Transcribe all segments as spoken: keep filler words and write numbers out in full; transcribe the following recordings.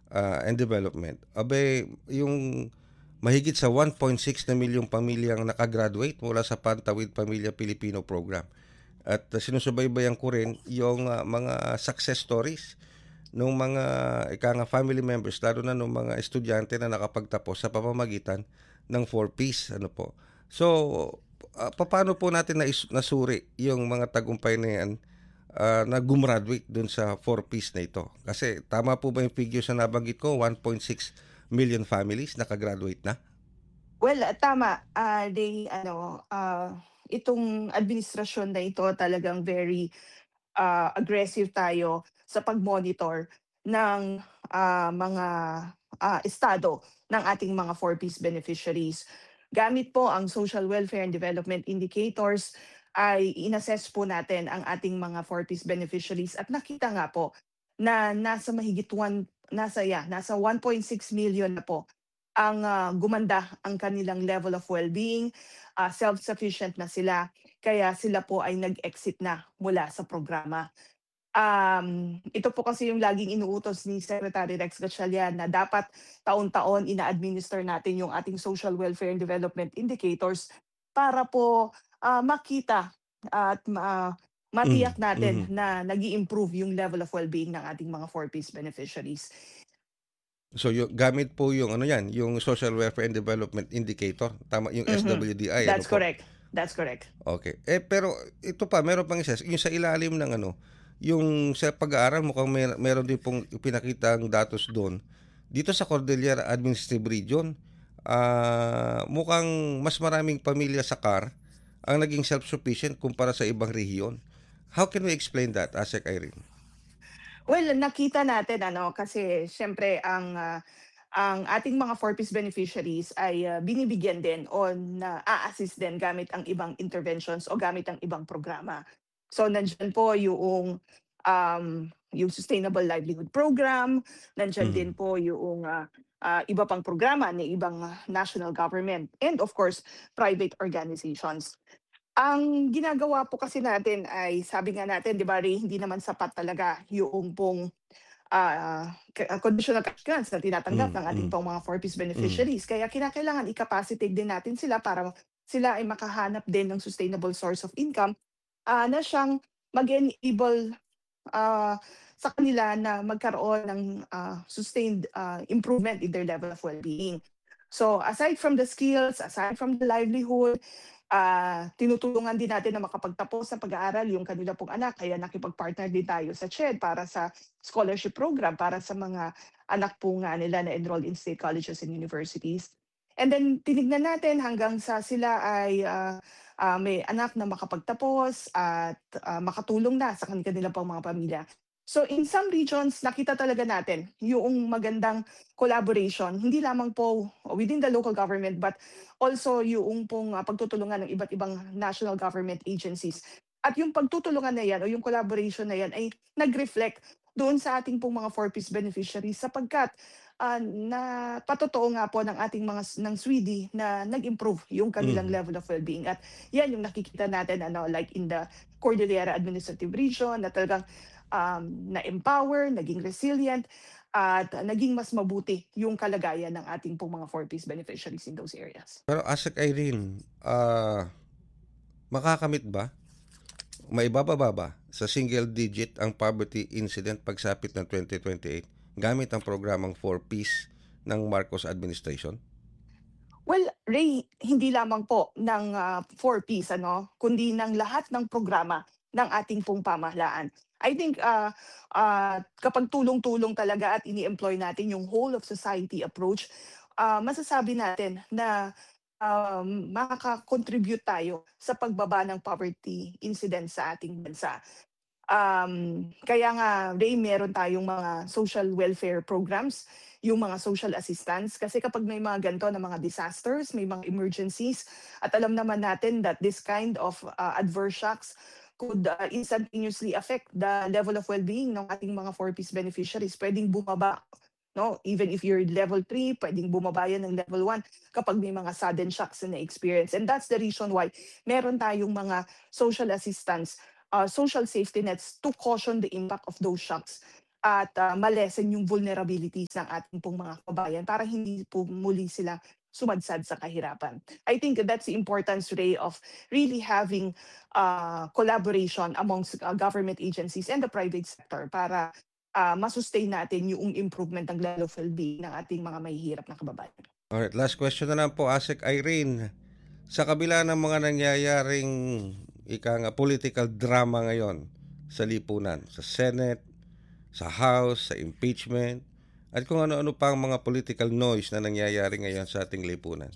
ah, and Development, abe yung mahigit sa one point six na milyong pamilyang naka-graduate mula sa Pantawid Pamilya Pilipino Program. At uh, sinusubaybayan ko rin yung ah, mga success stories nung mga ika nga family members, lalo na nung mga estudyante na nakapagtapos sa pamamagitan ng four Ps, ano po. So, ah, papaano po natin nais- nasuri yung mga tagumpay na yan ah, na gumraduate dun sa four Ps na ito? Kasi tama po ba yung figures na nabanggit ko, one point six million families nakagraduate na? Well, ah, tama, ah, they ano, ah, itong administrasyon na ito talagang very, ah, aggressive tayo sa pag-monitor ng, ah, mga, ah, estado ng ating mga four Ps beneficiaries. Gamit po ang social welfare and development indicators ay in-assess po natin ang ating mga four Ps beneficiaries at nakita nga po na nasa mahigit one nasa yeah, nasa one point six million na po ang, ah, gumanda ang kanilang level of well-being, ah, self-sufficient na sila, kaya sila po ay nag-exit na mula sa programa. Um, ito po kasi yung laging inuutos ni Secretary Rex Gatchalian na dapat taon-taon ina-administer natin yung ating social welfare and development indicators para po, ah, makita at ma Mm, matiyak natin mhm. na nag improve yung level of well-being ng ating mga four Ps beneficiaries. So, yung gamit po yung ano yan, yung Social Welfare and Development Indicator, tama yung Mhm, S W D I, ano that's po? correct, that's correct. Okay. Eh, pero ito pa, meron pang isa, yung sa ilalim ng ano, yung sa pag-aaral mukhang mer meron din pong ipinakitang datos do'n. Dito sa Cordillera Administrative Region, ah, mukhang mas maraming pamilya sa C A R ang naging self-sufficient kumpara sa ibang rehiyon. How can we explain that, ASEC Irene? Well, nakita natin ano, kasi siyempre ang, ah, ang ating mga four Ps beneficiaries ay, ah, binibigyan din o na-a-assist din gamit ang ibang interventions o gamit ang ibang programa. So, nandiyan po yung, um, yung Sustainable Livelihood Program, nandiyan din Mhm. po yung, ah, ah, iba pang programa ng ibang, ah, national government and of course, private organizations. Ang ginagawa po kasi natin ay sabi nga natin 'di ba, Ray, hindi naman sapat talaga yung pong, ah, ka ah, conditional cash grants na tinatanggap Hmm, ng ating hmm, pong mga four Ps hmm. beneficiaries. Kaya kinakailangan i-capacitate din natin sila para sila ay makahanap din ng sustainable source of income, ah, na siyang mag-enable, ah, sa kanila na magkaroon ng, ah, sustained, ah, improvement in their level of well-being. So, aside from the skills, aside from the livelihood, ah, tinutulungan din natin na makapagtapos ng pag-aaral yung kanila pong anak, kaya nakipag-partner din tayo sa C H E D para sa scholarship program para sa mga anak po nga nila na enrolled in state colleges and universities. And then tinignan natin hanggang sa sila ay, ah, ah, may anak na makapagtapos at, ah, makatulong na sa kani-kanila pang mga pamilya. So in some regions, nakita talaga natin yung magandang collaboration, hindi lamang po within the local government but also yung pong, ah, pagtutulungan ng iba't ibang national government agencies. At yung pagtutulungan na yan o yung collaboration na yan ay nag-reflect doon sa ating pong mga four Ps beneficiaries sapagkat, ah, napatotoo nga po ng ating mga s ng S W E D I na nag-improve yung kanilang Mhm. level of well-being at yan yung nakikita natin ano, like in the Cordillera Administrative Region na talagang, um, na-empower, naging resilient, at naging mas mabuti yung kalagayan ng ating pong mga four Ps beneficiaries in those areas. Pero ASEC Irene, ah, makakamit ba, maibababa ba sa single digit ang poverty incident pagsapit ng twenty twenty-eight gamit ang programang four Ps ng Marcos administration? Well, Ray, hindi lamang po ng, ah, four Ps ano, kundi ng lahat ng programa ng ating pong pamahalaan. I think, ah, ah, kapag tulong-tulong talaga at ini-employ natin yung whole of society approach, ah, masasabi natin na, um, makaka-contribute tayo sa pagbaba ng poverty incidence sa ating bansa. Um, kaya nga, Ray, meron tayong mga social welfare programs, yung mga social assistance. Kasi kapag may mga ganito na mga disasters, may mga emergencies, at alam naman natin that this kind of uh, adverse shocks could uh, instantaneously affect the level of well-being ng ating mga four Ps beneficiaries. Pwedeng bumaba, no? Even if you're level three, pwedeng bumaba yan ng level one kapag may mga sudden shocks na na-experience. And that's the reason why meron tayong mga social assistance, uh, social safety nets to caution the impact of those shocks. at ah, ma-lessen yung vulnerabilities ng ating pong mga kababayan para hindi po muli sila sumadsad sa kahirapan. I think that's the importance, Ray, of really having uh, collaboration amongst uh, government agencies and the private sector para uh, masustain natin yung improvement ng level of well-being ng ating mga mahihirap na kababayan. Alright, last question na lang po, Asek Irene. Sa kabila ng mga nangyayaring ika nga political drama ngayon sa lipunan, sa Senate, sa House, sa impeachment, at kung ano-ano pang mga political noise na nangyayari ngayon sa ating lipunan.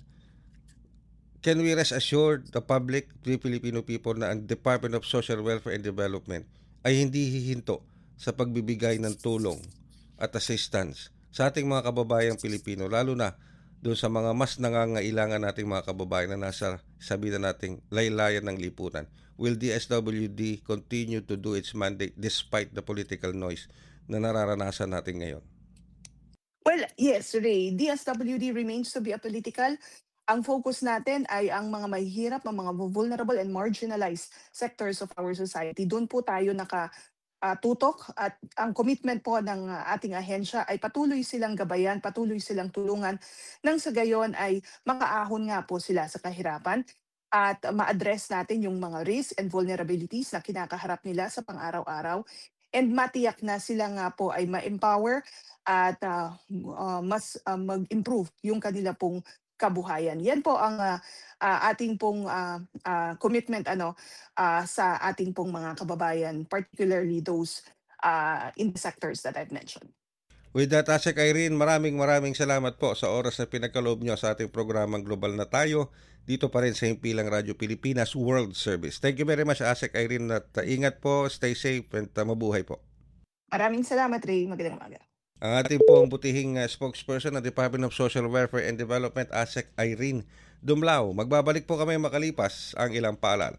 Can we rest assured the public, the Filipino people, na ang Department of Social Welfare and Development ay hindi hihinto sa pagbibigay ng tulong at assistance sa ating mga kababayang Pilipino, lalo na doon sa mga mas nangangailangan nating mga kababayan na nasa sabihin nating laylayan ng lipunan? Will D S W D continue to do its mandate despite the political noise na nararanasan natin ngayon? Well, yes, Ray. D S W D remains to be apolitical. Ang focus natin ay ang mga mahihirap, ang mga vulnerable and marginalized sectors of our society. Doon po tayo naka ah, tutok at ang commitment po ng ah, ating ahensya ay patuloy silang gabayan, patuloy silang tulungan nang sa gayon ay makaahon nga po sila sa kahirapan at ma-address natin yung mga risks and vulnerabilities na kinakaharap nila sa pang-araw-araw and matiyak na sila nga po ay ma-empower at ah, ah, mas ah, mag-improve yung kanila pong kabuhayan. Yan po ang ah, ah, ating pong ah, ah, commitment ano ah, sa ating pong mga kababayan, particularly those ah, in the sectors that I've mentioned. With that, Asek Irene, maraming maraming salamat po sa oras na pinagkaloob nyo sa ating programang Global na Tayo dito pa rin sa Himpilang Radyo Pilipinas World Service. Thank you very much, Asek Irene, at uh, ingat po, stay safe, and uh, mabuhay po. Maraming salamat, Ray. Magandang umaga. Ang ating pong butihing uh, spokesperson ng Department of Social Welfare and Development, Asek Irene Dumlao. Magbabalik po kami makalipas ang ilang paalala.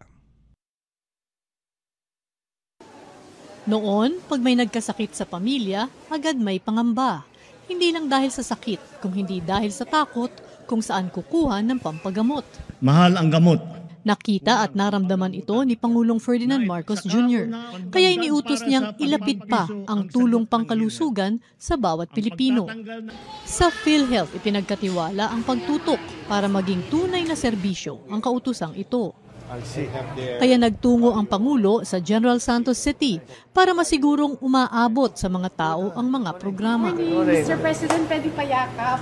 Noon, pag may nagkasakit sa pamilya, agad may pangamba. Hindi lang dahil sa sakit, kung hindi dahil sa takot kung saan kukuha ng pampagamot. Mahal ang gamot. Nakita at naramdaman ito ni Pangulong Ferdinand Marcos Junior Kaya iniutos niyang ilapit pa ang tulong pangkalusugan sa bawat Pilipino. Sa PhilHealth, ipinagkatiwala ang pagtutok para maging tunay na serbisyo ang kautusang ito. Kaya nagtungo ang Pangulo sa General Santos City para masigurong umaabot sa mga tao ang mga programa. mister President, pwede pa yakap.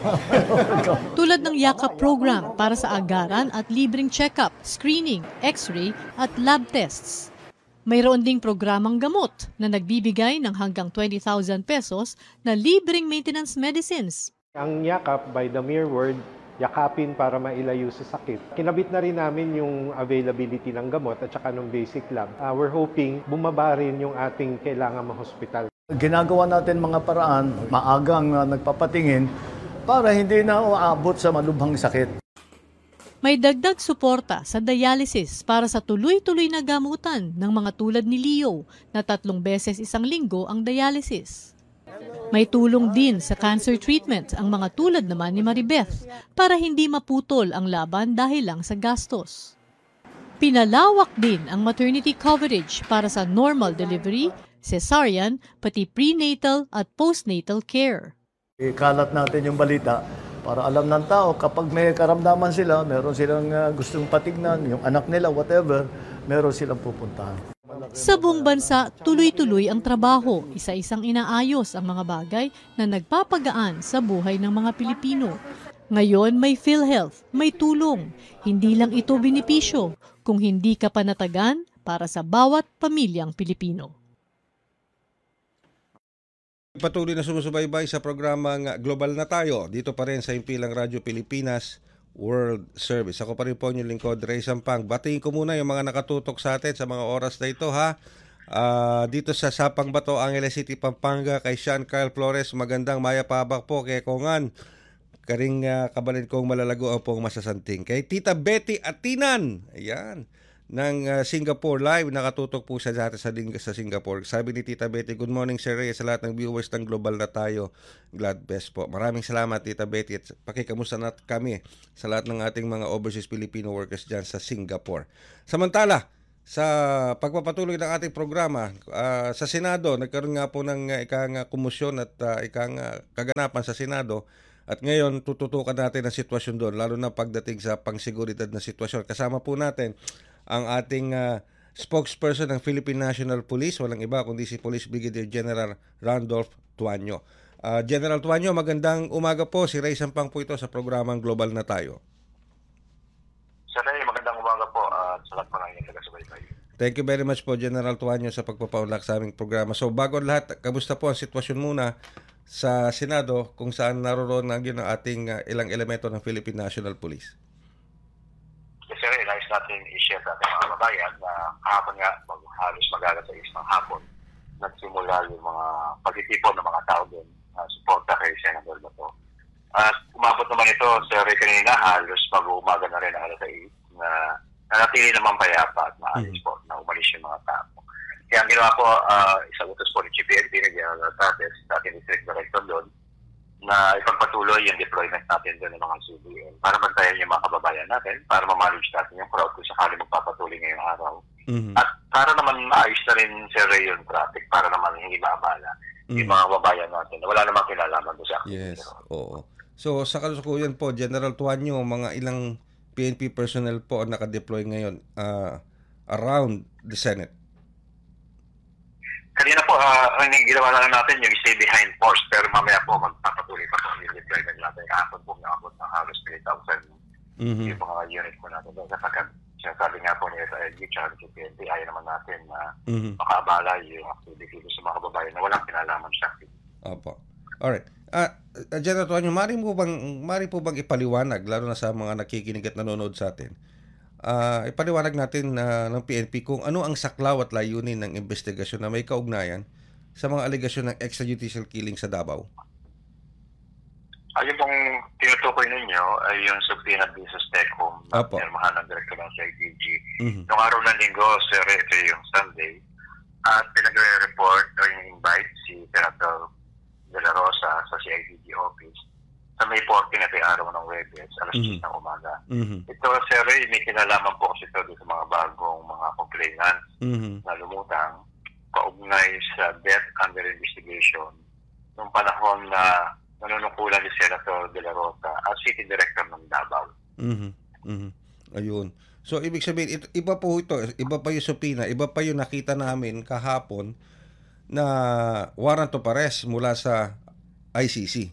Tulad ng Yakap program para sa agaran at libreng check-up, screening, x-ray at lab tests. Mayroon ding programang gamot na nagbibigay ng hanggang twenty thousand pesos na libreng maintenance medicines. Ang yakap, by the mere word, yakapin para mailayo sa sakit. Kinabit na rin namin yung availability ng gamot at saka ng basic lab. Uh, we're hoping bumaba rin yung ating kailangan ma-hospital. Ginagawa natin mga paraan, maagang uh, nagpapatingin para hindi na uabot sa malubhang sakit. May dagdag suporta sa dialysis para sa tuloy-tuloy na gamutan ng mga tulad ni Leo na tatlong beses isang linggo ang dialysis. May tulong din sa cancer treatment ang mga tulad naman ni Maribeth para hindi maputol ang laban dahil lang sa gastos. Pinalawak din ang maternity coverage para sa normal delivery, cesarean, pati prenatal at postnatal care. Ikalat natin yung balita para alam ng tao kapag may karamdaman sila, meron silang uh, gustong patignan, yung anak nila, whatever, meron silang pupuntahan. Sa buong bansa, tuloy-tuloy ang trabaho, isa-isang inaayos ang mga bagay na nagpapagaan sa buhay ng mga Pilipino. Ngayon may PhilHealth, may tulong. Hindi lang ito benepisyo, kung hindi ka panatagan para sa bawat pamilyang Pilipino. Patuloy na sumusubaybay sa programang Global na Tayo, dito pa rin sa Himpilang Radyo Pilipinas World Service. Ako pa rin po yung lingkod, Ray Sampang. Batiin ko muna yung mga nakatutok sa atin sa mga oras na ito, ha. Uh, dito sa Sapang Bato, Angeles City, Pampanga, kay Sean Carl Flores, magandang maya pabak po kay Kongan. Karing uh, kabalin kong malalago ang pong masasanting. Kay Tita Betty Atinan, ayan, ng uh, Singapore Live, nakatutok po siya dati sa, sa Singapore. Sabi ni Tita Betty, good morning Sir Ray, sa lahat ng viewers ng Global na Tayo. Glad best po. Maraming salamat Tita Betty at pakikamusta na kami sa lahat ng ating mga overseas Filipino workers dyan sa Singapore. Samantala, sa pagpapatuloy ng ating programa, ah, sa Senado, nagkaroon nga po ng uh, ikang uh, kumusyon at uh, ikang uh, kaganapan sa Senado. At ngayon, tututukan natin ang sitwasyon doon, lalo na pagdating sa pangseguridad na sitwasyon. Kasama po natin ang ating uh, spokesperson ng Philippine National Police, walang iba kundi si Police Brigadier General Randolph Tuanyo. Uh, General Tuanyo, magandang umaga po. Si Ray Sampang po ito sa programang Global na Tayo. Sir Ray, magandang umaga po at uh, salamat po ng inyong taga-subaybay. Thank you very much po, General Tuanyo, sa pagpapaunlak sa aming programa. So, bago ang lahat, kamusta po ang sitwasyon muna sa Senado kung saan naroon ang yun ang ating uh, ilang elemento ng Philippine National Police? Yes, sir Ray, nais natin i-share sa ating mga kabayan na kahapon nga, mag halos mag-alas sa isang hapon, nagsimula yung mga pagtitipon ng mga tao doon na uh, suporta kay Senator Bato. At umabot naman ito, Sir Ray, kanina halos mag-umaga na rin ang alas eight na nanatili naman payapa at maalis mm-hmm. po na umalis yung mga tao. Kaya ang ginawa po, uh, isang utos po ni G P N P na General Tates, dating District Director doon, na ipagpatuloy yung deployment natin doon ng mga C B N para bantayan yung mga kababayan natin, para ma-manage natin yung crowd kung sakali magpapatuloy ngayong araw. Mm-hmm. At para naman maayos na rin, Sir Ray, yung traffic, para naman hindi maabala mm-hmm. yung mga kababayan natin na wala namang kinalaman doon sa activity. Yes, oo. So, sa kalusukuyan po, General Tuanyo, mga ilang P N P personnel po ang nakadeploy ngayon uh, around the Senate? Kanina po, uh, ang ginawa lang natin yung stay behind force, pero mamaya po magpapatuloy pa po yung deployment natin. Kahapon po nakabot ng halos three thousand mm-hmm. yung mga unit po natin. Kapag sinasabi nga po ni S I L G at G P N P, ayaw naman natin na mm-hmm. makaabala yung activity sa mga kababayan na walang kinalaman sa activity. Opo. Alright. Uh, General Tuanyo, mari po bang, mari po bang ipaliwanag, lalo na sa mga nakikinig at nanonood sa atin, uh, ipaliwanag natin uh, ng P N P kung ano ang saklaw at layunin ng investigasyon na may kaugnayan sa mga alegasyon ng extrajudicial killing sa Davao? Ayun pong tinutukoy ninyo ay yung subpoena business tech home na pinirmahan ng Director ng C I D G. Mm-hmm. Noong araw ng linggo, Sir, ito yung Sunday, at pinag-report o yung invite si Senator De La Rosa sa C I D G office sa May fourteen na araw ng Webes, alas mm-hmm. ng umaga. Mm-hmm. Ito, Sir Ray, may kinalaman po kasi ito sa mga bagong mga complainants mm-hmm. na lumutang kaugnay sa death under investigation noong panahon na nanunungkulan ni Senator De La Rosa as City Director ng Davao. Mm-hmm. Mm-hmm. Ayun. So, ibig sabihin, ito, iba po ito, iba pa yung subpoena, iba pa yung nakita namin kahapon na warrant of arrest mula sa I C C.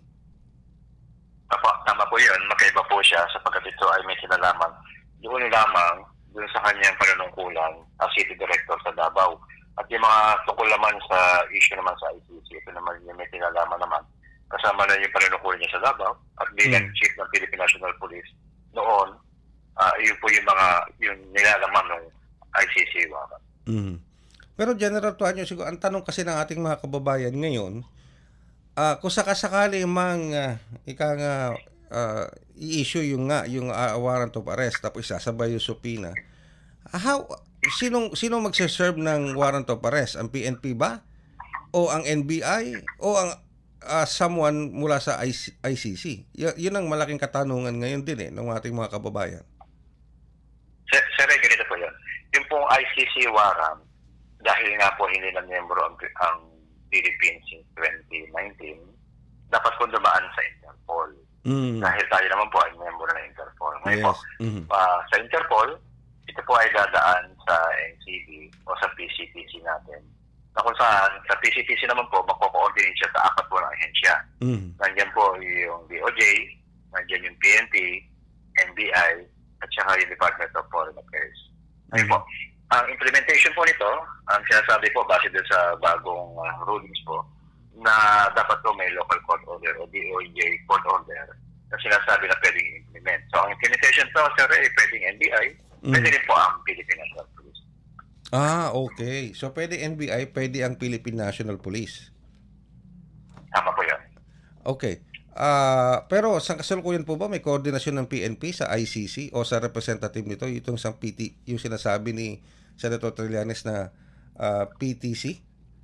Tama, tama po yun. Magkaiba po siya sapagkat ito ay may kinalaman doon lamang doon sa kanyang panunungkulan as City Director sa Davao. At yung mga tungkol naman sa issue naman sa I C C, ito naman yung may kinalaman naman. Kasama na yung panunungkulan niya sa Davao at bilang mm. Chief ng Philippine National Police noon, uh, yun po yung mga yung nilalaman ng I C C warrant. Mm. Pero General Tuanyo, siguro ang tanong kasi ng ating mga kababayan ngayon, uh, kung sakasakali mang uh, ika nga uh, i-issue yung nga yung uh, warrant of arrest tapos isasabay yung subpoena, how sinong sinong magse-serve ng warrant of arrest? Ang P N P ba? O ang N B I? O ang uh, someone mula sa I C C? Y- yun ang malaking katanungan ngayon din eh ng ating mga kababayan. Sir, sir ganito po yun. Yung pong I C C warrant, dahil nga po hindi na miyembro ang, ang Philippines in twenty nineteen, dapat po dumaan sa Interpol. Mm. Dahil tayo naman po ay miyembro ng Interpol. Ngayon yes. po, mm-hmm. uh, sa Interpol, ito po ay dadaan sa N C B o sa P C T C natin. Na kung saan, sa P C T C naman po, magko-coordinate siya sa apat po ng ahensya. Mm. Nandiyan po yung D O J, nandiyan yung P N P, N B I, at saka yung Department of Foreign Affairs. Ngayon mm. po, ang implementation po nito, ang sinasabi po base doon sa bagong uh, rulings po, na dapat po may local court order o D O J court order na sinasabi na pwedeng implement. So, ang implementation po, sir, ay pwedeng N B I, mm. pwede rin po ang Philippine National Police. Ah, okay. So, pwede N B I, pwede ang Philippine National Police. Tama po yan. Okay. Uh, pero sa kasalukuyan po ba may koordinasyon ng P N P sa I C C o sa representative nito, itong sa P T, yung sinasabi ni Senator Trillanes na uh, P T C?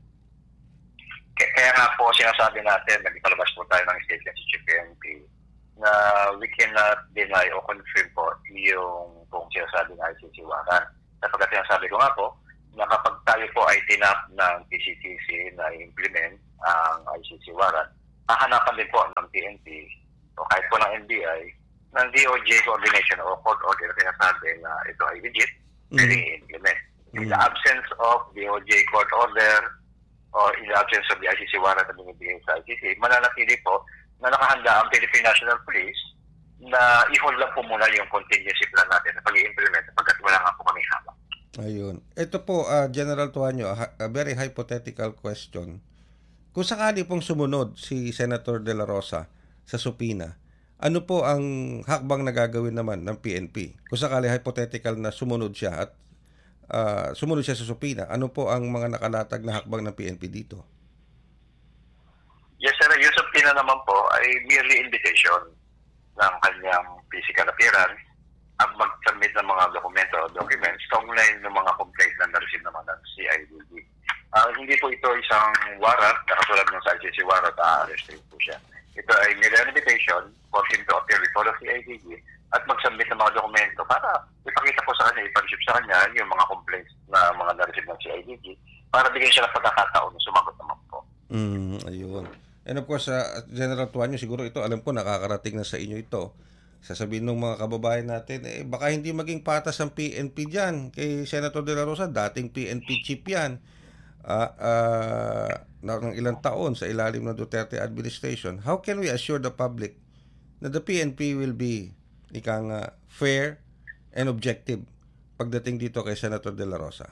Kaya, kaya nga po sinasabi natin, nagpalabas po tayo ng statement sa G P N P na we cannot deny o confirm po yung kung sinasabi ng I C C warrant. Sapagkat yung sabi ko nga po, na kapag tayo po ay tinap ng P C T C na i-implement ang I C C warrant, hahanapan din po ng P N P o kahit po ng N B I ng D O J coordination o court order kaya sabi na ito ay legit, pwede Mm. i-implement. In the absence of D O J court order or in the absence of the I C C warrant na binibigay sa I C C, mananatili po na nakahanda ang Philippine National Police na i-hold lang po muna yung contingency plan natin sa pag-i-implement sapagkat wala nga po kami hawak. Ayun. Ito po, uh, General Tuanyo, a very hypothetical question. Kung sakali pong sumunod si Senator De La Rosa sa supina, ano po ang hakbang na gagawin naman ng P N P? Kung sakali hypothetical na sumunod siya at uh, sumunod siya sa supina, ano po ang mga nakalatag na hakbang ng P N P dito? Yes, sir. Yung subpoena naman po ay merely invitation ng kanyang physical appearance at mag-submit ng mga dokumento o documents kaugnay ng mga complaints na na-receive naman ng C I D D. Uh, hindi po ito isang warrant na katulad ng sa I C C warrant, a-arrestin po siya. Ito ay merely invitation for him to appear before the C I D D at mag-submit ng mga dokumento para ipakita po sa kanya, ipa-receive sa kanya yung mga complaints na mga na-receive ng C I D D para bigyan siya ng pagkakataon na sumagot naman po. Mm, ayun. And of course, uh, General Tuanyo, siguro ito, alam ko, nakakarating na sa inyo ito. Sasabihin ng mga kababayan natin, eh, baka hindi maging patas ang P N P dyan. Kay Senator De La Rosa, dating P N P chief yan. Uh, uh, ng ilang taon sa ilalim ng Duterte administration. How can we assure the public na the P N P will be ikang uh, fair and objective pagdating dito kay Senator De La Rosa?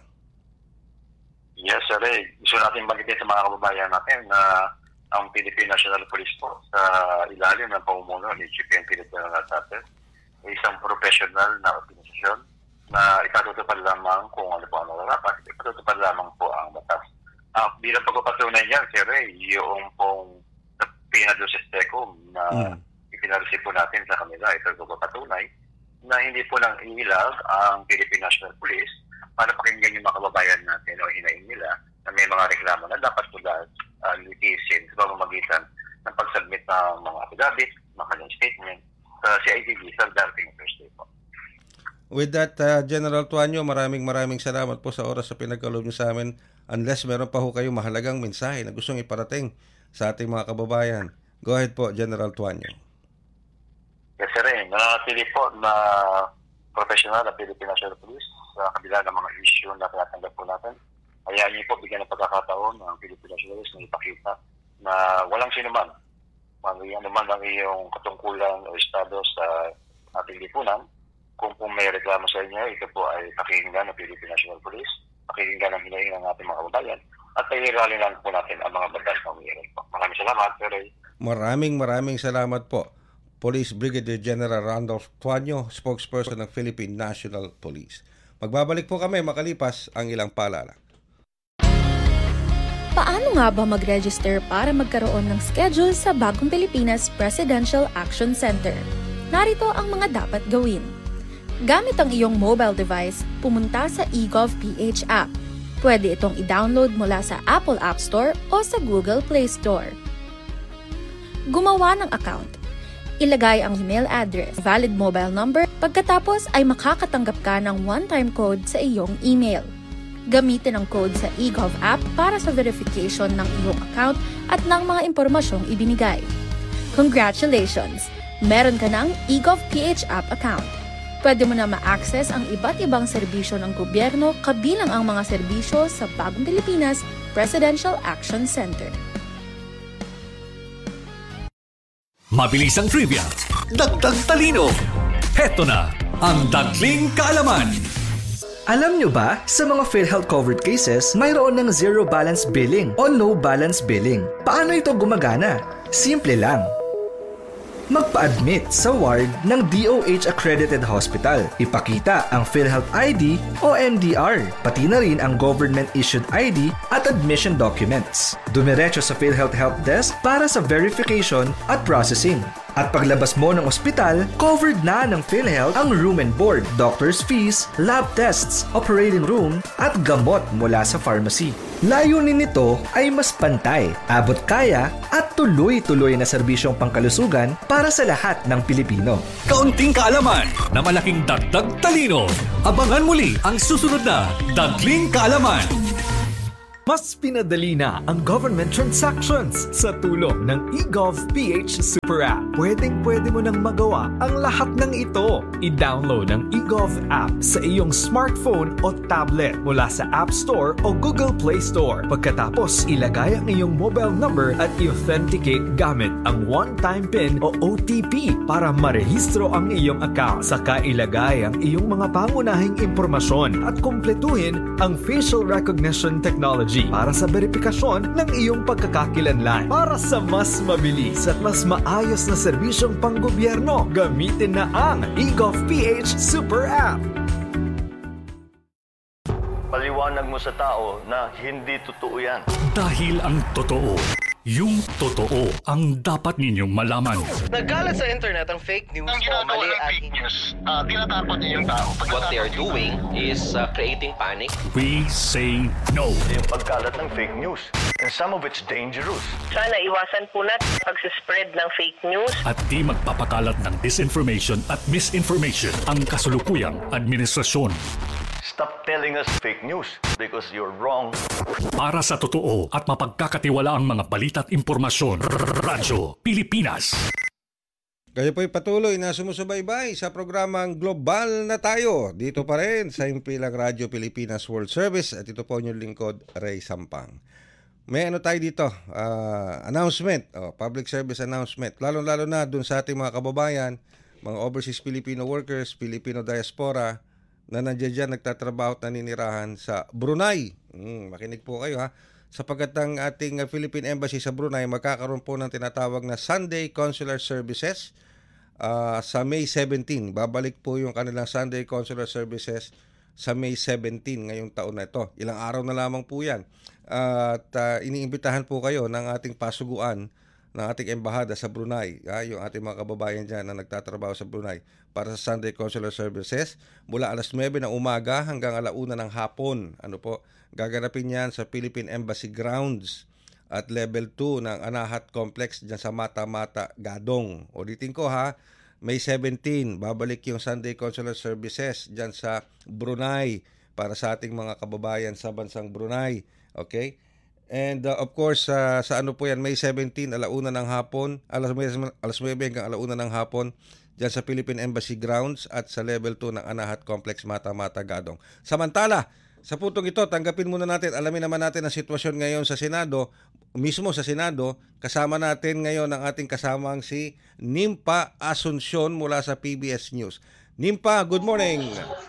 Yes, sir. Eh. Gusto natin banggitin sa mga kababayan natin na ang Philippine National Police po sa ilalim ng pamumuno ni Chief N P Lieutenant Natas ay isang professional na organisasyon na ipatutupad lamang kung ano po ang nararapat, ipatutupad lamang po ang batas. Uh, bilang pagpapatunay niyan, sir, eh, yung pong pinadoses tecum na mm. ipinareceive po natin sa kanila, ito pagpapatunay na hindi po lang inilag ang Philippine National Police para pakinggan yung mga kababayan natin o hinain nila na may mga reklamo na dapat po dahil uh, litisin sa pamamagitan ng pag-submit ng mga affidavit, mga kanyang statement sa C I D D sa dating Thursday po. With that, uh, General Tuanyo, maraming maraming salamat po sa oras sa pinagkaloob niyo sa amin. Unless meron pa ho kayong mahalagang mensahe na gustong iparating sa ating mga kababayan. Go ahead po, General Tuanyo. Yes, sir. Nanatili po na professional na Philippine National Police sa kabila ng mga issue na tinatanggap po natin. Kaya niyo po bigyan ng pagkakataon ng Philippine National Police na ipakita na walang sinuman, ano man ang iyong katungkulan o estado sa ating lipunan. Kung po may reklamo sa inyo, ito po ay pakinggan ng Philippine National Police, pakinggan ng hinaing ng ating mga kababayan, at pairali lang po natin ang mga batas na umiiral po. Maraming salamat, Sir Ray. Maraming maraming salamat po. Police Brigadier General Randolph Tuanyo, spokesperson ng Philippine National Police. Magbabalik po kami makalipas ang ilang paalala. Paano nga ba mag-register para magkaroon ng schedule sa Bagong Pilipinas Presidential Action Center? Narito ang mga dapat gawin. Gamit ang iyong mobile device, pumunta sa eGovPH app. Pwede itong i-download mula sa Apple App Store o sa Google Play Store. Gumawa ng account. Ilagay ang email address, valid mobile number, pagkatapos ay makakatanggap ka ng one-time code sa iyong email. Gamitin ang code sa eGov app para sa verification ng iyong account at ng mga impormasyong ibinigay. Congratulations! Meron ka ng eGovPH app account. Pwede mo na ma-access ang iba't ibang serbisyo ng gobyerno kabilang ang mga serbisyo sa Bagong Pilipinas Presidential Action Center. Mabilis ang trivia, dagdag talino. Heto na ang Dagling Kaalaman. Alam nyo ba, sa mga PhilHealth covered cases, mayroon ng zero balance billing o no balance billing. Paano ito gumagana? Simple lang. Magpa-admit sa ward ng D O H-accredited hospital. Ipakita ang PhilHealth I D o M D R, pati na rin ang government-issued I D at admission documents. Dumiretso sa PhilHealth Help Desk para sa verification at processing. At paglabas mo ng ospital, covered na ng PhilHealth ang room and board, doctor's fees, lab tests, operating room, at gamot mula sa pharmacy. Layunin nito ay mas pantay, abot kaya, at tuloy-tuloy na serbisyong pangkalusugan para sa lahat ng Pilipino. Kaunting kaalaman na malaking dagdag talino. Abangan muli ang susunod na Dagling Kaalaman. Mas pinadali na ang government transactions sa tulong ng eGovPH Super App. Pwedeng-pwede mo nang magawa ang lahat ng ito. I-download ang eGov app sa iyong smartphone o tablet mula sa App Store o Google Play Store. Pagkatapos, ilagay ang iyong mobile number at i-authenticate gamit ang one-time PIN o O T P para marehistro ang iyong account. Saka ilagay ang iyong mga pangunahing impormasyon at kumpletuhin ang facial recognition technology para sa verifikasyon ng iyong pagkakakilanlan. Para sa mas mabilis at mas maayos na serbisyong panggobyerno, gamitin na ang eGovPH Super App. Paliwanag mo sa tao na hindi totoo yan. Dahil ang totoo, yung totoo ang dapat ninyong malaman. Nagkalat sa internet ang fake news ang o mali at fake news, uh, tinatapon niyo yung tao. What they are doing is uh, creating panic. We say no. Yung pagkalat ng fake news. And some of it's dangerous. Sana iwasan po natin pag-spread ng fake news. At di magpapakalat ng disinformation at misinformation ang kasulukuyang administrasyon. Stop telling us fake news because you're wrong. Para sa totoo at mapagkakatiwalaang mga balita at impormasyon, Radyo Pilipinas. Kayo po'y patuloy na sumusubaybay sa programang Global na Tayo. Dito pa rin sa Impilang Radyo Pilipinas World Service at ito po yung lingkod, Ray Sampang. May ano tayo dito, uh, announcement, oh, public service announcement. Lalo-lalo na dun sa ating mga kababayan, mga overseas Filipino workers, Filipino diaspora, na nandiyan dyan nagtatrabaho at naninirahan sa Brunei. Hmm, makinig po kayo ha. Sapagkat ang ating Philippine Embassy sa Brunei magkakaroon po ng tinatawag na Sunday Consular Services uh, sa May seventeenth. Babalik po yung kanilang Sunday Consular Services sa May seventeenth ngayong taon na ito. Ilang araw na lamang po yan. Uh, at uh, iniimbitahan po kayo ng ating pasuguan ng ating embahada sa Brunei, ha, yung ating mga kababayan dyan na nagtatrabaho sa Brunei para sa Sunday Consular Services mula alas nuwebe ng umaga hanggang alauna ng hapon. Ano po, gaganapin yan sa Philippine Embassy Grounds at Level two ng Anahat Complex dyan sa Mata Mata, Gadong. Ulitin ko ha, May seventeenth, babalik yung Sunday Consular Services dyan sa Brunei para sa ating mga kababayan sa bansang Brunei. Okay? And uh, of course, uh, sa ano po yan, May seventeenth, alauna ng hapon, alas nuwebe hanggang alauna ng hapon, dyan sa Philippine Embassy Grounds at sa Level two ng Anahat Complex, Mata Mata, Gadong. Samantala, sa putong ito, tanggapin muna natin, alamin naman natin ang sitwasyon ngayon sa Senado, mismo sa Senado, kasama natin ngayon ang ating kasamang si Nimpa Asuncion mula sa P B S News. Nimpa, good morning!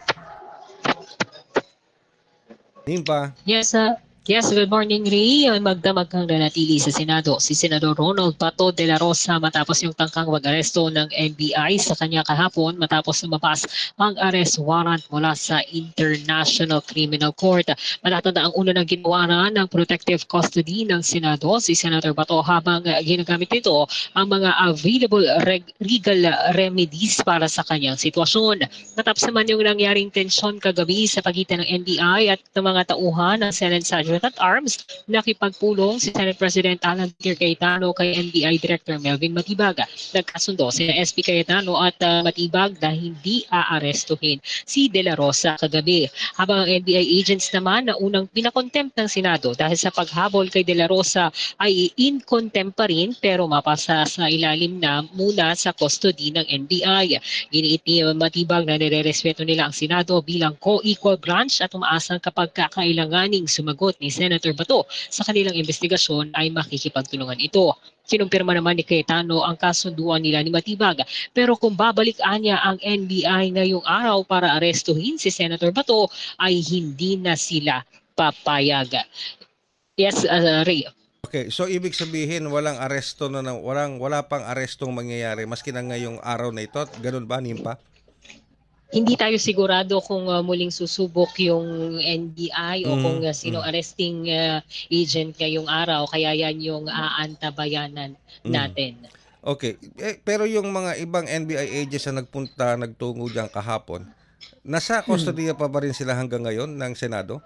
Nimpa? Yes, sir. Uh... Yes, good morning, Ray. Magdamag kang nanatili sa Senado si Senador Ronald Bato de la Rosa matapos yung tangkang mag-aresto ng N B I sa kanya kahapon matapos lumabas ang arrest warrant mula sa International Criminal Court. Matatanda ang una ng ginawa na ng protective custody ng Senado si Senator Bato habang ginagamit nito ang mga available reg- legal remedies para sa kanyang sitwasyon. Matapos naman yung nangyaring tensyon kagabi sa pagitan ng N B I at ng mga tauhan ng Senate Sergeant at Arms, nakipagpulong si Senate President Alan Peter Cayetano kay N B I Director Melvin Matibag. Nagkasundo si S P Cayetano at uh, Matibag na hindi aarestuhin si De La Rosa kagabi. Habang ang N B I agents naman na unang pinakontempt ng Senado dahil sa paghabol kay De La Rosa ay in contempt pa rin pero mapasa sa ilalim na muna sa custody ng N B I. Giniit ni Matibag na nire-respeto nila ang Senado bilang co-equal branch at umaasang kapag kakailanganing sumagot ni Senator Bato sa kanilang investigasyon ay makikipagtulungan ito. Kinumpirma naman ni Cayetano ang kasunduan nila ni Matibag. Pero kung babalikan niya ang N B I ngayong araw para arestuhin si Senator Bato ay hindi na sila papayag. Yes, uh, Ray. Okay, so ibig sabihin walang aresto na, na walang wala pang arestong mangyayari maski na ngayong araw na ito. Ganun ba, Nimpa? Hindi tayo sigurado kung uh, muling susubok yung N B I o mm, kung uh, sino mm. arresting uh, agent ngayong araw. Kaya yan yung aantabayanan mm. natin. Okay. Eh, pero yung mga ibang N B I agents na nagpunta, nagtungo diyan kahapon, nasa kustodiya pa ba rin sila hanggang ngayon ng Senado?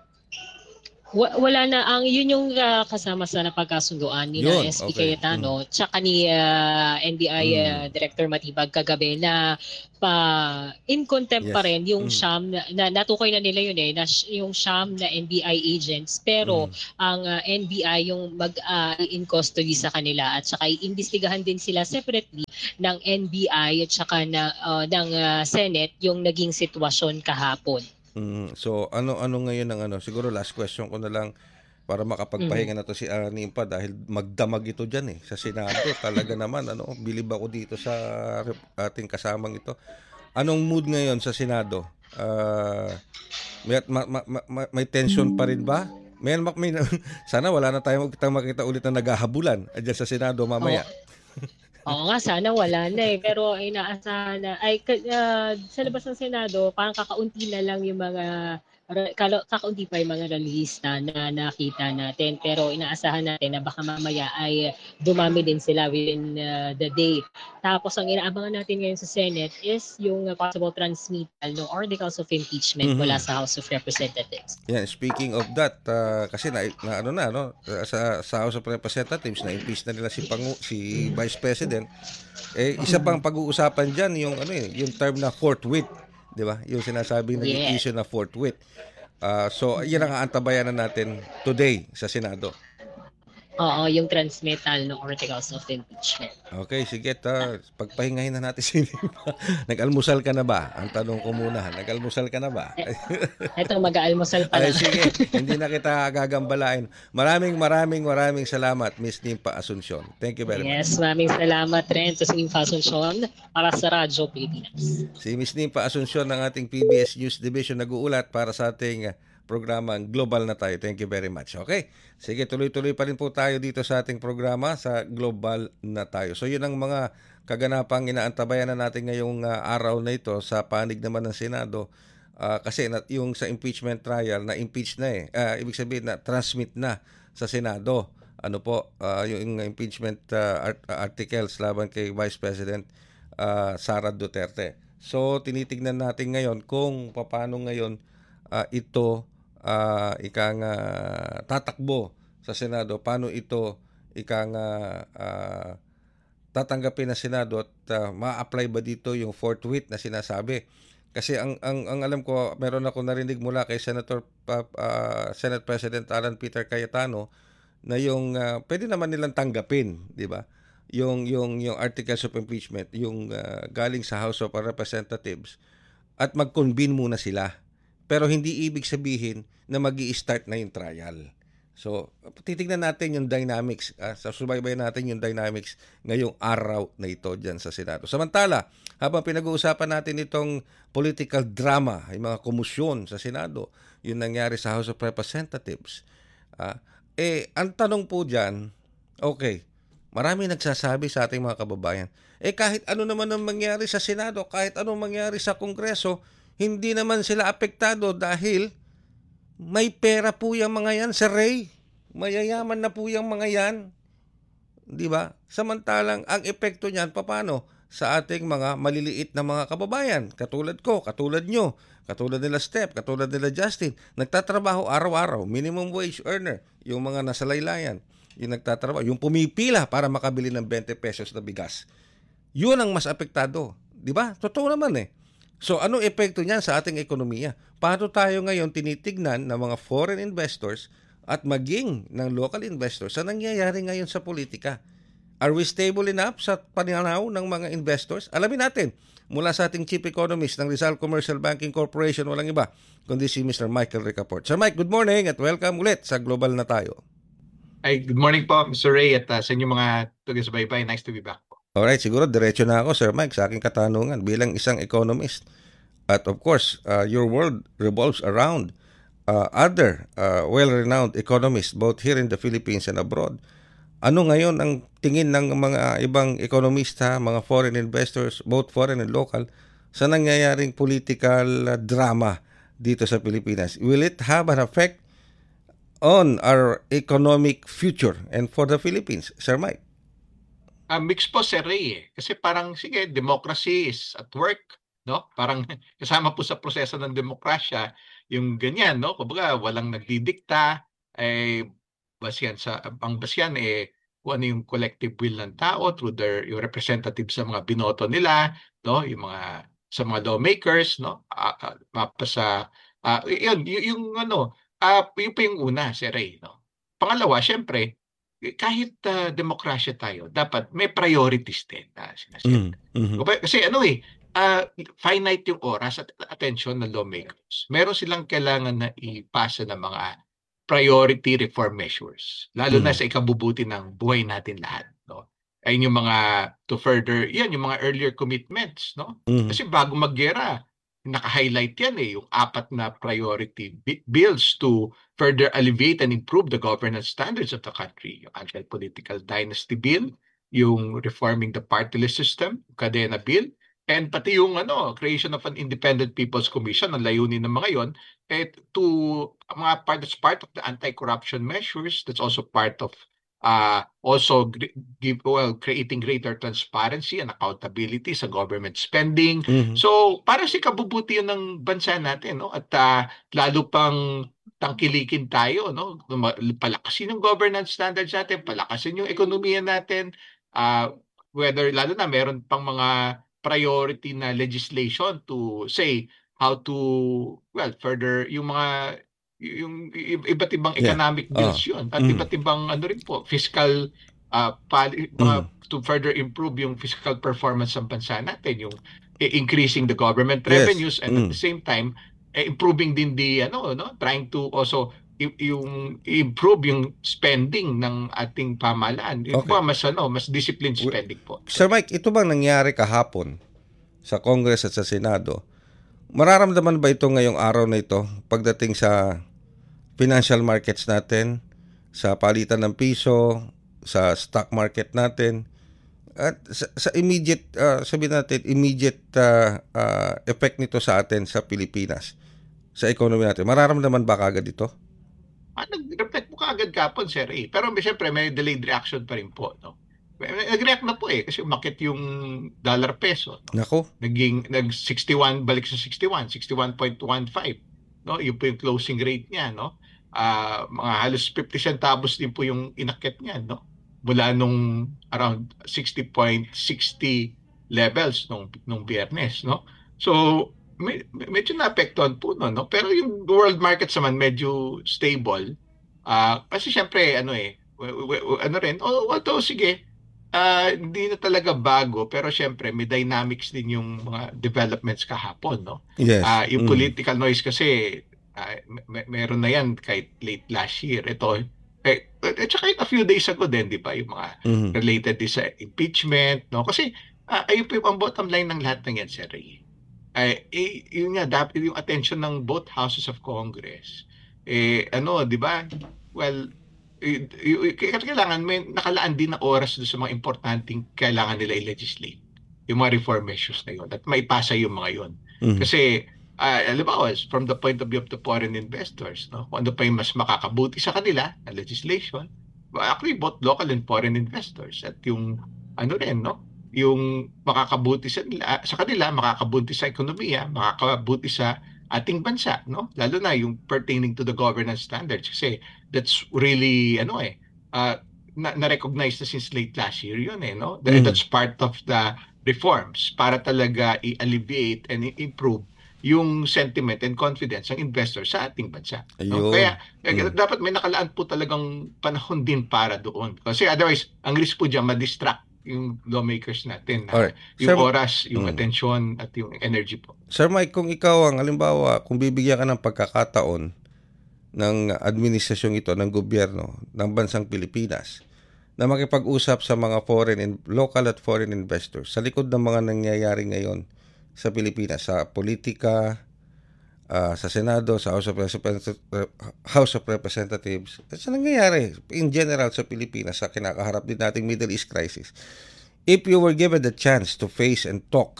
Wa- Wala na ang yun yung ah, kasama sa napagkasunduan ni na Yun, S P okay. Cayetano tsaka ni ah, N B I ah, Mm. Director Matibag kagabi na pa in contempt pa Yes. rin yung Mm. siyam na, na natukoy na nila yun eh na sh- yung siyam na N B I agents pero Mm. ang ah, N B I yung mag ah, in custody sa kanila at saka iimbestigahan din sila separately ng N B I at saka na, ah, ng ah, Senate yung naging sitwasyon kahapon. Mm, so ano-ano ngayon ang ano, siguro last question ko na lang para makapagpahinga na to si uh, Nimpa dahil magdamag ito diyan eh sa Senado. Talaga naman ano, bilib ako dito sa rep- ating kasamang ito. Anong mood ngayon sa Senado? Ah, may, ma- ma- ma- ma- may tension pa rin ba? May, may, sana wala na tayong makita, makita ulit na naghahabulan diyan sa Senado mamaya. Oo nga, sana wala na eh. Pero inaasahan na, ay, ka- ah, sa labas ng Senado, parang kakaunti na lang yung mga, ra- kalo- kakaunti pa yung mga release na, na nakita natin. Pero inaasahan natin na baka mamaya ay dumami din sila within ah, the day. Tapos ang inaabangan natin ngayon sa Senate is yung ah, possible transmittal ng articles of impeachment Mhm. mula sa House of Representatives. Yeah, speaking of that, uh, kasi na, na ano na no, uh, sa sa House of Representatives na impeach na nila si Pangu, si Vice President. Eh isa pang pag-uusapan diyan yung ano eh, yung term na forthwith, 'di ba? Yung sinasabing naging Yeah. issue na forthwith. Uh, so yan ang aantabayan na natin today sa Senado. Oo, yung transmittal ng articles of impeachment. Okay, sige, ta, pagpahingahin na natin si Nimpa. Nag-almusal ka na ba? Ang tanong ko muna, nag-almusal ka na ba? Ito, mag-aalmusal pa Ay, lang. sige, hindi na kita gagambalain. Maraming maraming maraming salamat, Miss Nimpa Asuncion. Thank you very much. Yes, maraming salamat rin sa Singing Asuncion para sa Radyo Pilipinas. Si Miss Nimpa Asuncion ng ating P B S News Division nag-uulat para sa ating uh, programang Global na tayo. Thank you very much. Okay? Sige, tuloy-tuloy pa rin po tayo dito sa ating programa sa Global na tayo. So yun ang mga kaganapang inaantabayan na natin ngayong uh, araw na ito sa panig naman ng Senado. Uh, kasi na, yung sa impeachment trial na impeach na eh. Uh, ibig sabihin na transmit na sa Senado. Ano po, uh, yung impeachment uh, art- articles laban kay Vice President uh, Sara Duterte. So tinitingnan natin ngayon kung paano ngayon uh, ito uh, ikang uh, tatakbo sa Senado, paano ito ikang uh, uh, tatanggapin ng Senado at uh, ma-apply ba dito yung forthwith na sinasabi. Kasi ang ang ang alam ko, meron ako narinig mula kay Senator uh, uh, Senate President Alan Peter Cayetano na yung uh, pwede naman nilang tanggapin, di ba? Yung yung yung articles of impeachment, yung uh, galing sa House of Representatives at mag-convene muna sila. Pero hindi ibig sabihin na magi-start na yung trial. So, titignan natin yung dynamics, ah, sa subaybayan natin yung dynamics ngayong araw na ito dyan sa Senado. Samantala, habang pinag-uusapan natin itong political drama, yung mga komisyon sa Senado, yung nangyari sa House of Representatives, ah, eh, ang tanong po dyan, okay, marami nagsasabi sa ating mga kababayan, eh kahit ano naman ang mangyari sa Senado, kahit anong mangyari sa Kongreso, hindi naman sila apektado dahil may pera po yung mga yan, Sir Ray. Mayayaman na po yung mga yan. Di ba? Samantalang ang epekto niyan, paano? Sa ating mga maliliit na mga kababayan. Katulad ko, katulad nyo, katulad nila Steph, katulad nila Justin. Nagtatrabaho araw-araw, minimum wage earner. Yung mga nasa laylayan, yung nagtatrabaho, yung pumipila para makabili ng twenty pesos na bigas. Yun ang mas apektado. Di ba? Totoo naman eh. So, anong epekto niyan sa ating ekonomiya? Paano tayo ngayon tinitignan ng mga foreign investors at maging ng local investors sa nangyayari ngayon sa politika? Are we stable enough sa pananaw ng mga investors? Alamin natin mula sa ating Chief Economist ng Rizal Commercial Banking Corporation, walang iba, kundi si Mister Michael Ricaport. Sir Mike, good morning at welcome ulit sa Global na tayo. Ay, good morning po, Mister Ray, at uh, sa inyong mga taga-subaybay. Nice to be back po. Alright, siguro diretso na ako, Sir Mike, sa aking katanungan bilang isang economist. At of course, uh, your world revolves around uh, other uh, well-renowned economists both here in the Philippines and abroad. Ano ngayon ang tingin ng mga ibang ekonomista, mga foreign investors, both foreign and local, sa nangyayaring political uh, drama dito sa Pilipinas? Will it have an effect on our economic future and for the Philippines, Sir Mike? uh, mix po, Sir Ray, eh. Kasi parang, sige, democracy is at work, no? Parang kasama po sa proseso ng demokrasya yung ganyan, no? Kumbaga, walang nagdidikta, eh, basyan sa, ang basyan, eh, kung ano yung collective will ng tao through their, yung representatives sa mga binoto nila, no? Yung mga, sa mga lawmakers, no? Uh, uh, mapa sa, uh, yun, yung, yung ano, uh, yun pa yung una, Sir Ray, no? Pangalawa, syempre, kahit uh, demokrasya tayo, dapat may priorities din na sinaset. Mm-hmm. Kasi ano eh, uh, finite yung oras at attention ng lawmakers. Meron silang kailangan na ipasa ng mga priority reform measures, lalo mm-hmm. na sa ikabubuti ng buhay natin lahat. No? Ayun yung mga to further, yan yung mga earlier commitments. No? Mm-hmm. Kasi bago maggera, naka-highlight yan eh, yung apat na priority bills to further alleviate and improve the governance standards of the country. Yung anti-political dynasty bill, yung reforming the party list system, Cadena bill, and pati yung ano, creation of an independent people's commission, ang layunin ng mga yon, eh, to mga part, that's part of the anti-corruption measures, that's also part of Uh, also give, well, creating greater transparency and accountability sa government spending. Mm-hmm. So, para si kabubuti yun ng bansa natin, no? At uh, lalo pang tangkilikin tayo, no? Palakasin yung governance standards natin, palakasin yung ekonomiya natin, uh, whether lalo na meron pang mga priority na legislation to say how to, well, further yung mga yung iba't ibang economic yeah. bills uh, yun at mm. iba't ibang ano rin po fiscal uh, pali, uh, mm. to further improve yung fiscal performance ng bansa natin, yung eh, increasing the government yes. revenues and mm. at the same time eh, improving din the ano no trying to also y- yung improve yung spending ng ating pamahalaan, yung okay. mas ano mas disciplined spending po. Sir Mike, ito bang nangyari kahapon sa Congress at sa Senado? Mararamdaman ba ito ngayong araw na ito pagdating sa financial markets natin, sa palitan ng piso, sa stock market natin, at sa, sa immediate, uh, sabihin natin, immediate uh, uh, effect nito sa atin sa Pilipinas, sa economy natin? Mararamdaman ba kagad ito? Ah, nag-reflect po kagad kapon, Sir A. Pero siyempre, may delayed reaction pa rin po. No? Nag-react na po eh, kasi umakit yung dollar peso. No? Nako. Naging, nag-sixty-one, balik sa sixty-one, sixty-one point one five. No? Yung po yung closing rate niya, no? Uh, mga halos fifty centavos din po yung inakit niya, no? Mula nung around sixty point six zero levels nung nung Biyernes, no? So med- medyo naapektuhan po no, no? Pero yung world markets naman medyo stable. Uh, kasi syempre ano eh w- w- ano rin, oh, although sige, uh, hindi na talaga bago, pero syempre may dynamics din yung mga developments kahapon, no? Yes. Uh, yung mm. political noise kasi Uh, may, meron na yan kahit late last year. Ito, eh, at saka a few days ago din, di ba, yung mga mm-hmm. related din sa impeachment, no? Kasi, uh, ayun po yung bottom line ng lahat ng yan, Sir Ray. Uh, eh, yun nga, dapat yung attention ng both houses of Congress. Eh, ano, di ba? Well, eh, y- y- kailangan may nakalaan din na oras doon sa mga importanteng kailangan nila i-legislate. Yung mga reform measures na yun. At maipasa yung mga yun. Mm-hmm. Kasi, Uh, alam mo, from the point of view of the foreign investors, no? Kung ano pa yung mas makakabuti sa kanila na legislation, actually both local and foreign investors at yung ano rin, no? Yung makakabuti sa, sa kanila, makakabuti sa ekonomiya, makakabuti sa ating bansa, no? Lalo na yung pertaining to the governance standards kasi that's really, ano eh, uh, na- na-recognize na since late last year yun eh, no? Mm. That's part of the reforms para talaga i-alleviate and i-improve yung sentiment and confidence ng investors sa ating bansa. No? Kaya mm. dapat may nakalaan po talagang panahon din para doon. Kasi otherwise, ang risk po dyan, ma-distract yung lawmakers natin. Alright. Yung Sir, oras, yung mm. atensyon, at yung energy po. Sir Mike, kung ikaw ang, halimbawa, kung bibigyan ka ng pagkakataon ng administrasyong ito, ng gobyerno, ng bansang Pilipinas, na makipag-usap sa mga foreign and local at foreign investors sa likod ng mga nangyayari ngayon sa Pilipinas, sa politika, uh, sa Senado, sa House of, House of Representatives, at sa nangyayari in general sa Pilipinas, sa kinakaharap din nating Middle East crisis. If you were given the chance to face and talk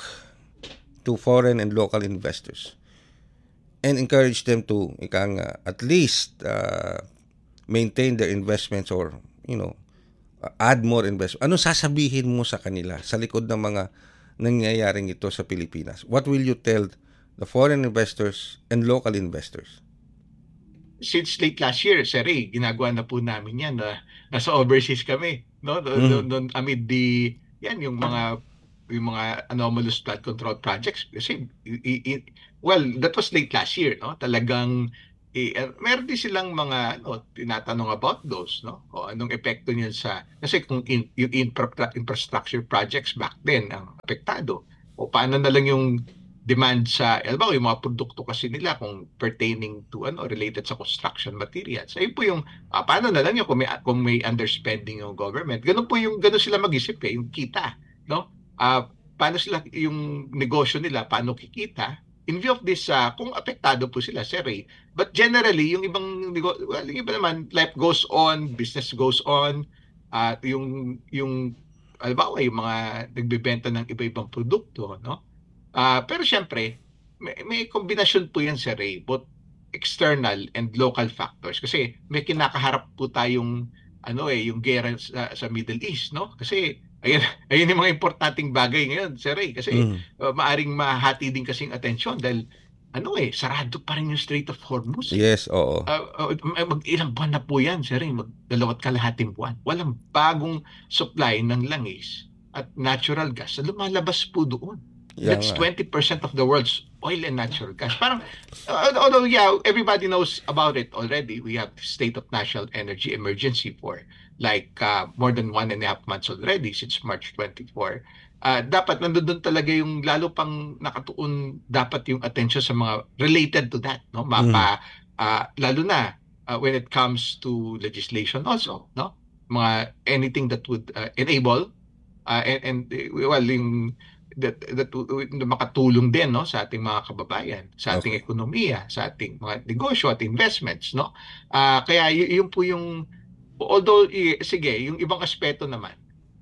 to foreign and local investors and encourage them to ikang, uh, at least uh, maintain their investments or, you know, uh, add more investment. Ano sasabihin mo sa kanila sa likod ng mga nangyayaring ito sa Pilipinas? What will you tell the foreign investors and local investors? Since late last year, Sir Ray, ginagawa na po namin yan. Na, nasa overseas kami. No? Doon, Mm. doon, doon, amid the, yan, yung mga yung mga anomalous flood control projects. Kasi, i, i, well, that was late last year. No? Talagang, i, uh, meron din silang mga ano, tinatanong about those. No? O anong epekto niyan sa, kasi kung in, yung infra, infrastructure projects back then ang apektado. O paano na lang yung demand sa, alam ba, yung mga produkto kasi nila kung pertaining to ano related sa construction materials. Ayun po yung ah, paano na lang yung kung may, kung may underspending yung government. Ganun po yung ganun sila mag-isip eh, yung kita, no? Ah, paano sila yung negosyo nila, paano kikita? In view of this, uh, kung apektado po sila, Sir Ray. But generally, yung ibang nego- well, yung iba naman, life goes on, business goes on, at uh, yung yung alam ba, yung mga nagbebenta ng iba-ibang produkto, no? Uh, pero siyempre, may, may kombinasyon po yan, Sir Ray, both external and local factors. Kasi may kinakaharap po tayong ano eh, yung gera sa, sa Middle East, no? Kasi ayun, ayun yung mga importanteng bagay ngayon, Sir Ray. Kasi Mm. uh, maaring mahati din kasing atensyon dahil ano eh, sarado pa rin yung Strait of Hormuz. Yes, oo. Uh, uh, mag ilang buwan na po yan, Sir Ray, mag dalawat kalahating buwan. Walang bagong supply ng langis at natural gas na lumalabas po doon. Yeah, That's nga. twenty percent of the world's oil and natural gas. Parang, uh, although yeah, everybody knows about it already. We have the state of national energy emergency for like uh, more than one and a half months already since March twenty-fourth. Uh, dapat nandoon talaga yung lalo pang nakatuon dapat yung attention sa mga related to that, no? Mapa, uh, lalo na uh, when it comes to legislation also, no? Mga anything that would uh, enable uh, and, and well yung that, that na makatulong din, no, sa ating mga kababayan, sa ating Okay. ekonomiya, sa ating mga negosyo at investments, no. Ah, kaya y- yun po yung although i- sige, yung ibang aspeto naman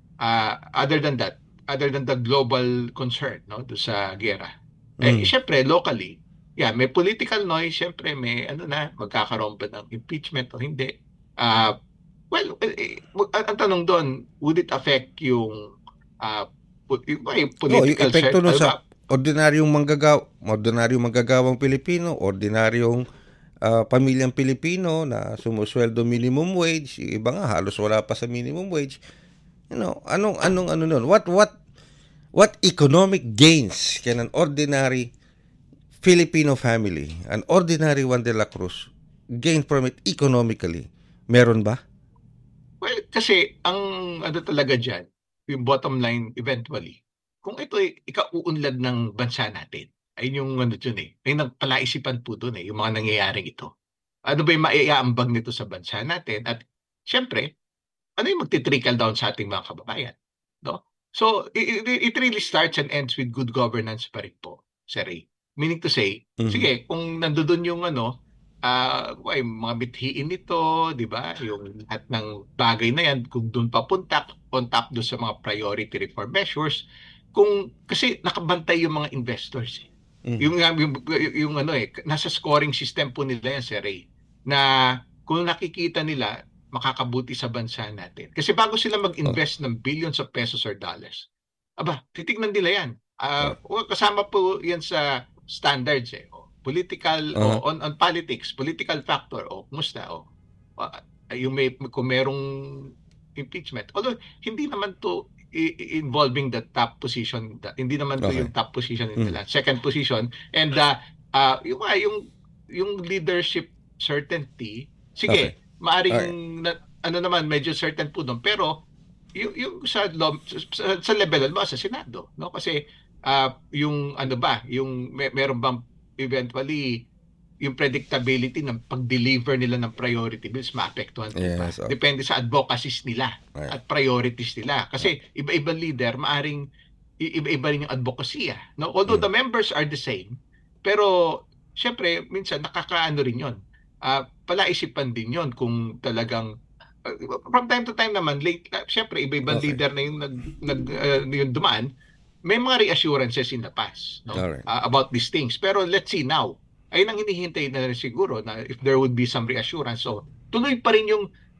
ah, other than that, other than the global concern, no, do sa gera. Eh Mm. syempre locally, yeah, may political noise, syempre may ano na magkakaroon ba ng impeachment o hindi. Ah, well, eh, eh, ang, ang tanong doon, would it affect yung ah, po- yung, yung Oh, yung political epekto cir- nun ano ba? sa ordinaryong manggagaw, ordinaryong manggagawang Pilipino, ordinaryong ah, pamilyang Pilipino na sumusweldo minimum wage, yung iba nga halos wala pa sa minimum wage. You know, anong anong ano nun? What what what economic gains can an ordinary Filipino family, an ordinary Juan de la Cruz gain from it economically? Meron ba? Well, kasi ang ano talaga dyan, yung bottom line eventually, kung ito ay ikauunlad ng bansa natin, ay yung ano dyan eh, ay nagpalaisipan po doon eh, yung mga nangyayaring ito. Ano ba yung maiaambag nito sa bansa natin? At syempre, ano yung magti-trickle down sa ating mga kababayan? No? So, it, it really starts and ends with good governance pa rin po, Sir Ray. Meaning to say, Mhm. sige, kung nandoon yung ano, ah, ay, mga bithiin nito, di ba? Yung lahat ng bagay na yan, kung doon papunta, on top doon sa mga priority reform measures, kung, kasi nakabantay yung mga investors. Eh. Mhm. Yung, yung, yung, yung ano eh, nasa scoring system po nila yan, Sir Ray, na kung nakikita nila, makakabuti sa bansa natin. Kasi bago sila mag-invest ng billions of pesos or dollars, aba, titignan nila yan. Ah, o, kasama po yan sa standards eh. O, political, o, Uh-huh. on, on politics, political factor, o kumusta, o, ah, yung may, kung merong impeachment. Although, hindi naman to i- i- involving the top position, the- hindi naman to Okay. yung top position Mm. nila, second position, and uh, uh, yung, ah, yung, yung leadership certainty, sige, Okay. maaring na, ano naman medyo certain po doon, pero yung, yung sa, lo- sa sa level ba sa Senado, no, kasi ah, yung ano ba yung may, meron bang eventually yung predictability ng pag-deliver nila ng priority bills maapektuhan po ba? Yes, oh. Depende sa advocacies nila Right. at priorities nila, kasi iba-ibang leader maaring i- iba-iba rin yung advocacy, ah, no, although Mm. the members are the same, pero syempre minsan nakakaano rin yon. Ah, palaisipan din yon kung talagang uh, from time to time naman late uh, syempre iba-ibang Okay. leader na yung nag, nag uh, yung dumaan, may mga reassurances in the past, no, Alright. uh, about these things, pero let's see now ay nang hinihintay na rin siguro na if there would be some reassurance, so tuloy pa rin yung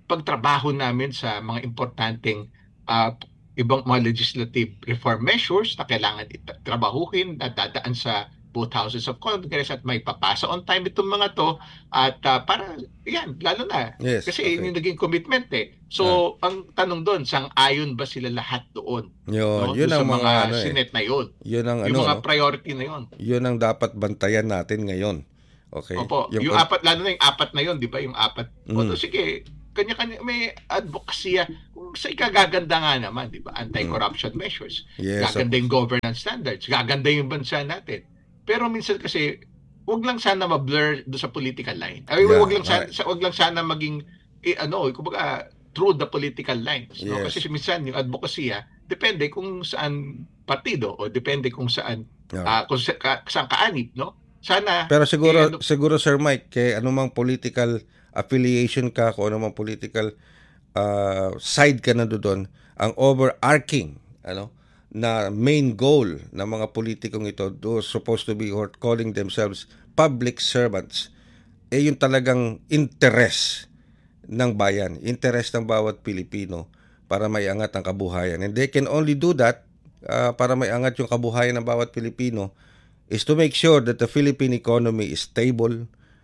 pagtrabaho namin sa mga importanteng uh, ibang mga legislative reform measures na kailangan itrabahuhin at dadaan sa both houses of Congress at may papasa on time itong mga to at uh, para yan lalo na yes, kasi okay. yung naging commitment eh so uh, ang tanong doon sang-ayon ba sila lahat doon yun, no? yun doon ang sa mga, mga ano, Senate na yun yun ang yung ano, mga no? priority na yun yun ang dapat bantayan natin ngayon. Okay. Opo, yung, yung apat lalo na yung apat na yun di ba yung apat mm. o to, sige kanya-kanya may advocacy kung sa ikagaganda nga naman di ba anti-corruption mm. measures yes, gaganda yung governance standards gaganda yung bansa natin. Pero minsan kasi wag lang sana ma-blur do sa political line. Ay yeah, wag lang sana right. wag lang sana maging eh, ano, kumbaga through the political lines, yes. no? Kasi minsan yung advocacy depende kung saan partido o depende kung saan yeah. uh, kung sa, ka, saan kaanib, no? Sana pero siguro eh, ano, siguro Sir Mike kay anumang political affiliation ka kung anumang political uh, side ka na doon, ang overarching ano na main goal ng mga politikong ito, those supposed to be or calling themselves public servants, eh yung talagang interest ng bayan, interest ng bawat Pilipino para maiangat ang kabuhayan. And they can only do that uh, para maiangat yung kabuhayan ng bawat Pilipino is to make sure that the Philippine economy is stable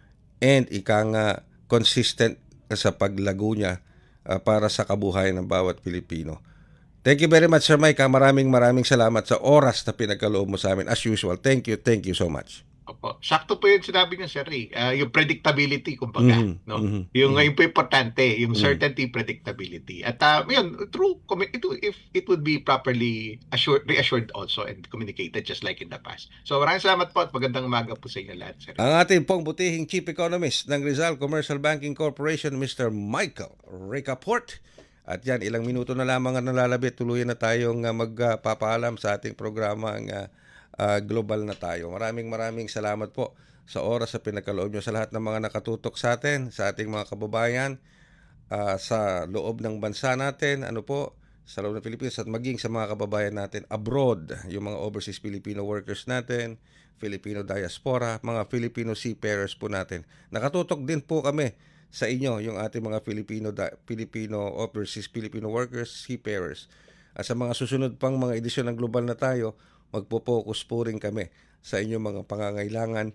and ika nga consistent sa paglago niya uh, para sa kabuhayan ng bawat Pilipino. Thank you very much, Sir Mike. Maraming maraming salamat sa oras na pinagkaloob mo sa amin. As usual, thank you, thank you so much. Opo. Sakto po yung sinabi niya, Sir Ray. Uh, yung predictability, kumbaga. Mm-hmm. No? Mm-hmm. Yung ngayon po importante, yung certainty, mm-hmm. predictability. At uh, yun, true, ito, if it would be properly assured, reassured also and communicated just like in the past. So maraming salamat po at magandang umaga po sa inyo lahat, Sir Ray. Ang ating pong butihing Chief Economist ng Rizal Commercial Banking Corporation, Mister Michael Ricaport. At yan, ilang minuto na lamang ang nalalabit, tuluyan na tayong uh, magpapaalam uh, sa ating programa ng uh, uh, Global na Tayo. Maraming maraming salamat po sa oras sa pinagkaloob nyo sa lahat ng mga nakatutok sa atin, sa ating mga kababayan, uh, sa loob ng bansa natin, ano po, sa loob ng Pilipinas at maging sa mga kababayan natin abroad, yung mga overseas Filipino workers natin, Filipino diaspora, mga Filipino seafarers po natin. Nakatutok din po kami sa inyo, yung ating mga Filipino Filipino overseas Filipino workers, seafarers. At sa mga susunod pang mga edisyon ng Global na Tayo, magpo-focus po rin kami sa inyong mga pangangailangan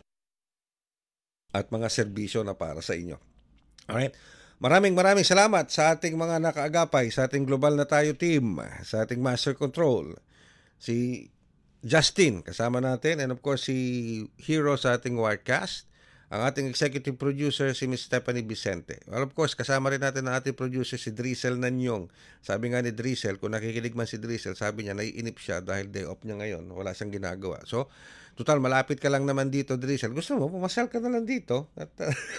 at mga serbisyo na para sa inyo. Alright? Maraming maraming salamat sa ating mga nakaagapay, sa ating Global na Tayo team, sa ating Master Control, si Justin, kasama natin, and of course si Hero sa ating Wirecast. Ang ating executive producer, si Miss Stephanie Vicente. Well, of course, kasama rin natin ang ating producer, si Drizzle Nanyong. Sabi nga ni Drizzle, kung nakikinig man si Drizzle, sabi niya, naiinip siya dahil day off niya ngayon. Wala siyang ginagawa. So, total, malapit ka lang naman dito, Drizzle. Gusto mo, pumasal ka na lang dito. At,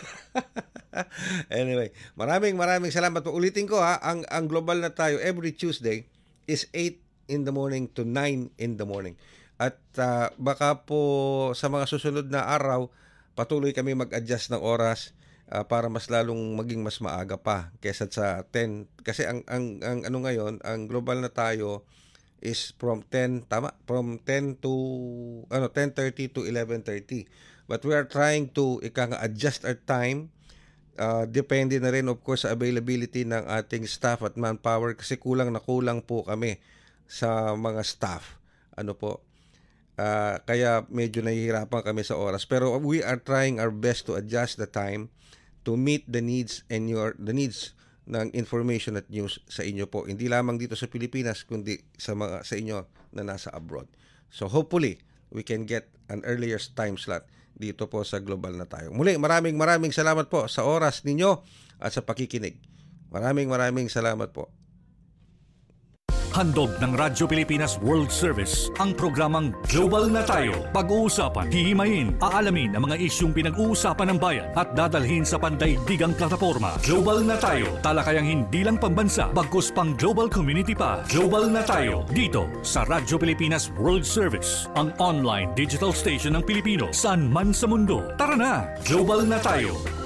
anyway, maraming maraming salamat. Ulitin ko ha, ang, ang Global na Tayo, every Tuesday is eight in the morning to nine in the morning. At uh, baka po sa mga susunod na araw, patuloy kami mag-adjust ng oras uh, para mas lalong maging mas maaga pa kaysa sa ten. Kasi ang ang ang ano ngayon, ang Global na Tayo is from ten, tama? From ten to ano ten thirty to eleven thirty. But we are trying to ika-adjust our time. Uh, depende na rin of course sa availability ng ating staff at manpower kasi kulang na kulang po kami sa mga staff. Ano po? Uh, kaya medyo nahihirapan kami sa oras, pero we are trying our best to adjust the time to meet the needs and your the needs ng information at news sa inyo po, hindi lamang dito sa Pilipinas kundi sa mga sa inyo na nasa abroad. So hopefully we can get an earlier time slot dito po sa Global na Tayo. Muli, maraming maraming salamat po sa oras ninyo at sa pakikinig. Maraming maraming salamat po. Handog ng Radyo Pilipinas World Service ang programang Global na Tayo. Pag-uusapan, hihimayin, aalamin ang mga isyung pinag-uusapan ng bayan at dadalhin sa pandaigdigang plataforma. Global na Tayo, talakayang hindi lang pambansa, bagkus pang global community pa. Global na Tayo, dito sa Radyo Pilipinas World Service, ang online digital station ng Pilipino saan man sa mundo. Tara na, Global na Tayo.